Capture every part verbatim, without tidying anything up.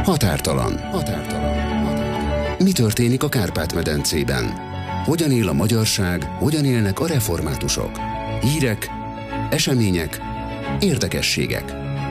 Határtalan. Határtalan. Mi történik a Kárpát-medencében? Hogyan él a magyarság, hogyan élnek a reformátusok? Hírek, események, érdekességek.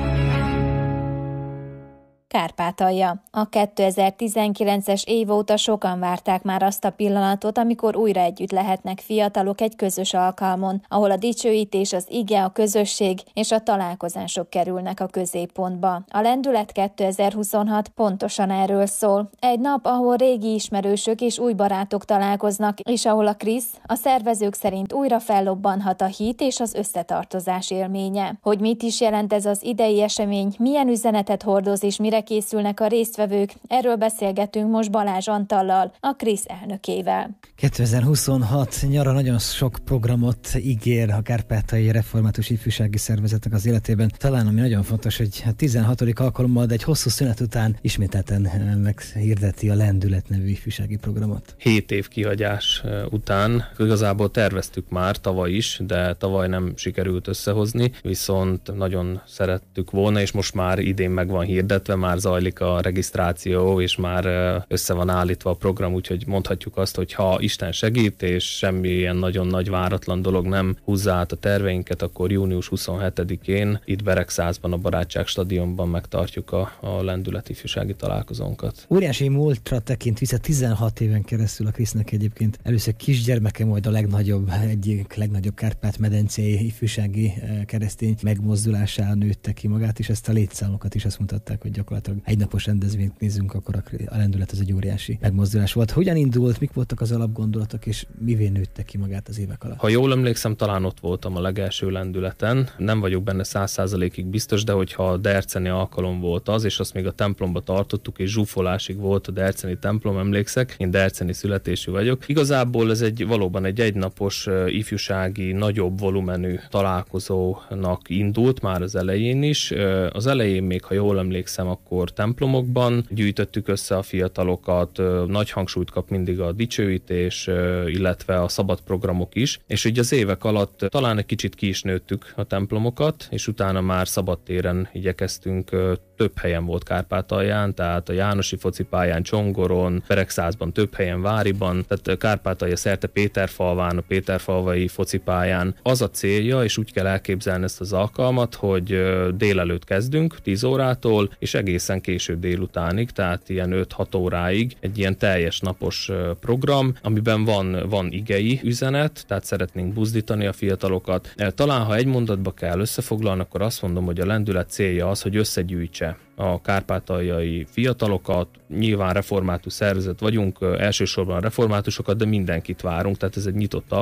Kárpátalja. A kétezer-tizenkilences év óta sokan várták már azt a pillanatot, amikor újra együtt lehetnek fiatalok egy közös alkalmon, ahol a dicsőítés, az ige, a közösség és a találkozások kerülnek a középpontba. A Lendület kétezer-huszonhat pontosan erről szól. Egy nap, ahol régi ismerősök és új barátok találkoznak, és ahol a Krisz a szervezők szerint újra fellobbanhat a hit és az összetartozás élménye. Hogy mit is jelent ez az idei esemény, milyen üzenetet hordoz és mire készülnek a résztvevők, erről beszélgetünk most Balázs Antallal, a Krisz elnökével. kétezer-huszonhat nyara nagyon sok programot ígér a Kárpátaljai Református Ifjúsági Szervezetnek az életében. Talán ami nagyon fontos, hogy a tizenhatodik alkalommal, de egy hosszú szünet után ismételten meghirdeti a Lendület nevű ifjúsági programot. Hét év kihagyás után igazából terveztük már tavaly is, de tavaly nem sikerült összehozni, viszont nagyon szerettük volna, és most már idén meg van hirdetve, már zajlik a regisztráció, és már össze van állítva a program, úgyhogy mondhatjuk azt, hogy ha Isten segít, és semmilyen nagyon nagy váratlan dolog nem húzza át a terveinket, akkor június huszonhetedikén itt Beregszázban, a Barátság stadionban megtartjuk a, a Lendület ifjúsági találkozónkat. Óriási múltra tekint vissza tizenhat éven keresztül a Krisznek egyébként. Először kisgyermeke, majd a legnagyobb, egyik legnagyobb Kárpát-medencei ifjúsági keresztény megmozdulásán nőtte ki magát, és ezt a létszámokat is azt mutatták, hogy gyakorlatilag egynapos rendezvényt nézzünk, akkor a Lendület az egy óriási megmozdulás volt. Hogyan indult, mik voltak az alapgondolatok, és mivé nőtte ki magát az évek alatt? Ha jól emlékszem, talán ott voltam a legelső lendületen. Nem vagyok benne száz százalékig biztos, de hogyha a derceni alkalom volt az, és azt még a templomba tartottuk, és zsúfolásig volt a derceni templom, emlékszek, én derceni születésű vagyok. Igazából ez egy valóban egy egynapos ifjúsági, nagyobb volumenű találkozónak indult már az elején is. Az elején még, ha jól emlékszem, akkor templomokban gyűjtöttük össze a fiatalokat, nagy hangsúlyt kap mindig a dicsőítés, illetve a szabad programok is, és így az évek alatt talán egy kicsit ki is nőttük a templomokat, és utána már szabadtéren igyekeztünk, több helyen volt Kárpátalján, tehát a Jánosi focipályán, Csongoron, Beregszázban, több helyen, Váriban, tehát Kárpátalja szerte Péterfalván, a Péterfalvai focipályán. Az a célja, és úgy kell elképzelni ezt az alkalmat, hogy délelőtt kezdünk, tíz órától, és egészen késő délutánig, tehát ilyen öt-hat óráig egy ilyen teljes napos program, amiben van, van igei üzenet, tehát szeretnénk buzdítani a fiatalokat. Talán, ha egy mondatba kell összefoglalni, akkor azt mondom, hogy a Lendület célja az, hogy összegyűjtse a kárpátaljai fiatalokat. Nyilván református szervezet vagyunk, elsősorban a reformátusokat, de mindenkit várunk, tehát ez egy nyitott